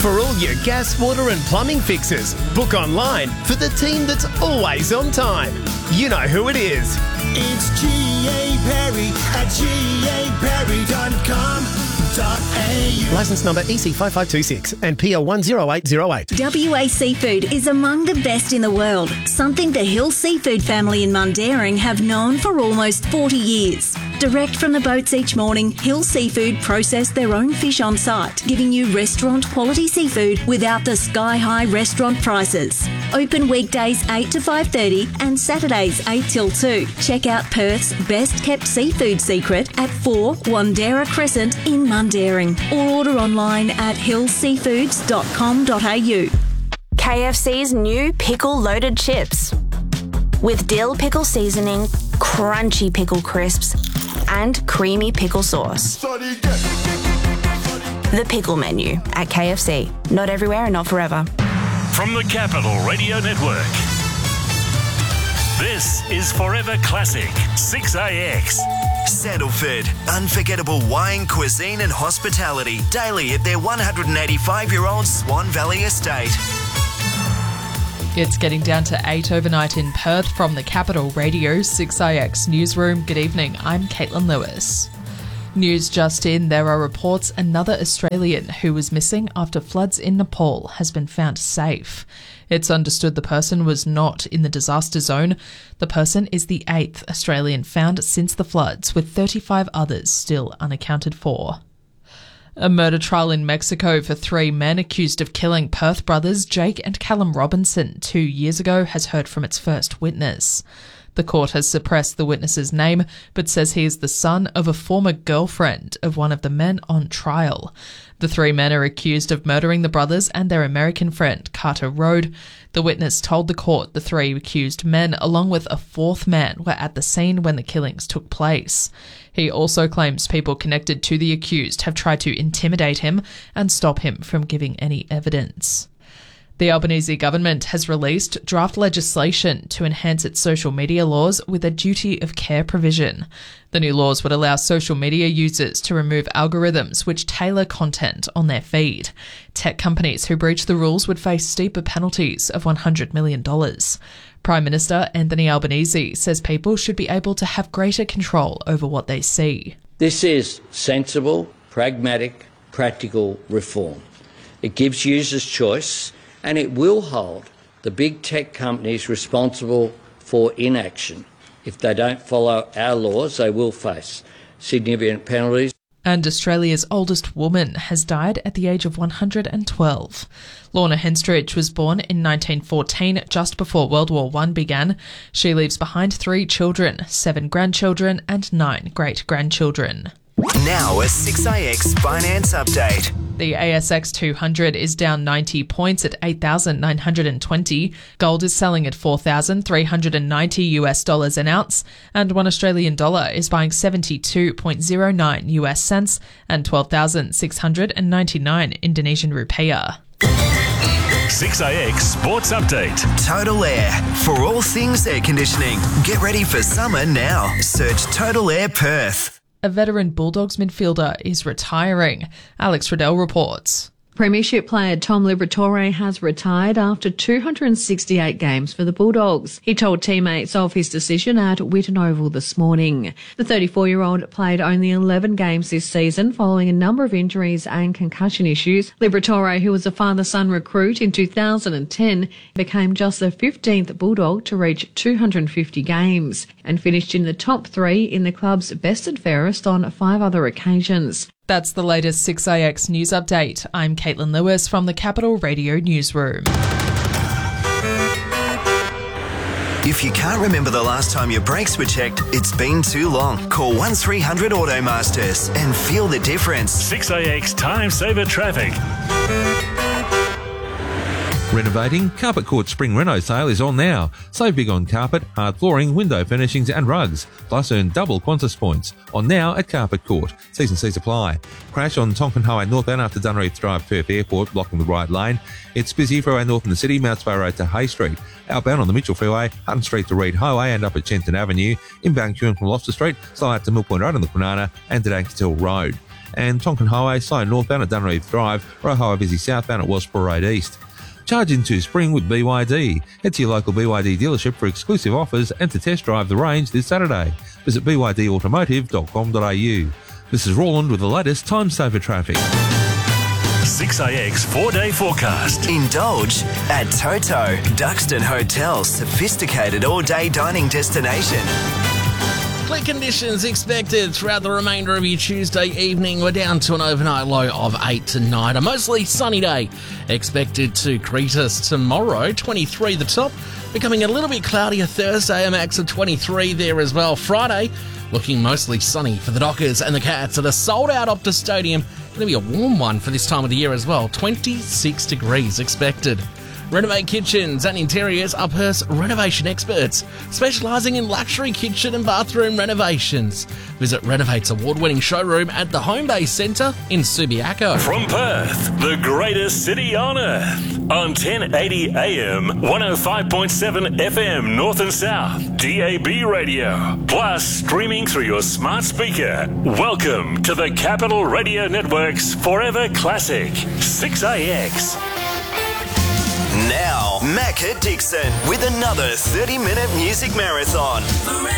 For all your gas, water and plumbing fixes, book online for the team that's always on time. You know who it is. It's G.A. Perry at gaperry.com.au. Licence number EC5526 and PL 10808. WA Seafood is among the best in the world, something the Hill Seafood family in Mundaring have known for almost 40 years. Direct from the boats each morning, Hill Seafood process their own fish on site, giving you restaurant quality seafood without the sky-high restaurant prices. Open weekdays 8 to 5:30 and Saturdays 8 till 2. Check out Perth's best-kept seafood secret at 4 Wandera Crescent in Mundaring, or order online at hillseafoods.com.au. KFC's new pickle loaded chips. With dill pickle seasoning, crunchy pickle crisps, and creamy pickle sauce. The pickle menu at KFC. Not everywhere and not forever. From the Capital Radio Network, this is Forever Classic 6AX. Sandalford, unforgettable wine, cuisine and hospitality daily at their 185-year-old Swan Valley estate. It's getting down to 8 overnight in Perth from the Capital Radio 6IX newsroom. Good evening, I'm Caitlin Lewis. News just in, there are reports another Australian who was missing after floods in Nepal has been found safe. It's understood the person was not in the disaster zone. The person is the 8th Australian found since the floods, with 35 others still unaccounted for. A murder trial in Mexico for 3 men accused of killing Perth brothers Jake and Callum Robinson 2 years ago has heard from its first witness. The court has suppressed the witness's name, but says he is the son of a former girlfriend of one of the men on trial. The 3 men are accused of murdering the brothers and their American friend, Carter Road. The witness told the court the 3 accused men, along with a 4th man, were at the scene when the killings took place. He also claims people connected to the accused have tried to intimidate him and stop him from giving any evidence. The Albanese government has released draft legislation to enhance its social media laws with a duty of care provision. The new laws would allow social media users to remove algorithms which tailor content on their feed. Tech companies who breach the rules would face steeper penalties of $100 million. Prime Minister Anthony Albanese says people should be able to have greater control over what they see. This is sensible, pragmatic, practical reform. It gives users choice, and it will hold the big tech companies responsible for inaction. If they don't follow our laws, they will face significant penalties. And Australia's oldest woman has died at the age of 112. Lorna Henstridge was born in 1914, just before World War I began. She leaves behind 3 children, 7 grandchildren and 9 great-grandchildren. Now a 6IX finance update. The ASX 200 is down 90 points at 8,920. Gold is selling at $4,390 an ounce, and $1 Australian dollar is buying 72.09 US cents and 12,699 Indonesian rupiah. 6AX Sports Update. Total Air. For all things air conditioning. Get ready for summer now. Search Total Air Perth. A veteran Bulldogs midfielder is retiring. Alex Riddell reports. Premiership player Tom Liberatore has retired after 268 games for the Bulldogs. He told teammates of his decision at Whitten Oval this morning. The 34-year-old played only 11 games this season following a number of injuries and concussion issues. Liberatore, who was a father-son recruit in 2010, became just the 15th Bulldog to reach 250 games and finished in the top 3 in the club's best and fairest on 5 other occasions. That's the latest 6IX news update. I'm Caitlin Lewis from the Capital Radio Newsroom. If you can't remember the last time your brakes were checked, it's been too long. Call 1300 Automasters and feel the difference. 6AX Time Saver Traffic. Renovating? Carpet Court Spring Reno sale is on now. Save big on carpet, hard flooring, window furnishings and rugs. Plus earn double Qantas points. On now at Carpet Court. T&Cs apply. Crash on Tonkin Highway northbound after Dunreath Drive, Perth Airport, blocking the right lane. It's busy Freeway north in the city, Mount Sparrow Road to Hay Street. Outbound on the Mitchell Freeway, Hutton Street to Reed Highway and up at Chenton Avenue. Inbound queuing from Lobster Street, slide out to Mill Point Road on the Kwinana and to Dankertill Road. and Tonkin Highway, slow northbound at Dunreath Drive, Roe busy southbound at Wellsborough Road East. Charge into spring with BYD. Head to your local BYD dealership for exclusive offers and to test drive the range this Saturday. Visit bydautomotive.com.au. This is Roland with the latest time saver traffic. 6AX 4-day forecast. Indulge at Toto, Duxton Hotel's sophisticated all-day dining destination. Clear conditions expected throughout the remainder of your Tuesday evening. We're down to an overnight low of 8 tonight. A mostly sunny day expected to greet us tomorrow. 23 the top. Becoming a little bit cloudier Thursday, a max of 23 there as well. Friday, looking mostly sunny for the Dockers and the Cats at a sold-out Optus Stadium. Going to be a warm one for this time of the year as well. 26 degrees expected. Renovate Kitchens and Interiors are Perth's renovation experts, specialising in luxury kitchen and bathroom renovations. Visit Renovate's award-winning showroom at the Home Base Centre in Subiaco. From Perth, the greatest city on earth, on 1080 AM, 105.7 FM North and South, DAB radio, plus streaming through your smart speaker. Welcome to the Capital Radio Network's Forever Classic, 6AX. Now, Macca Dixon with another 30-minute music marathon.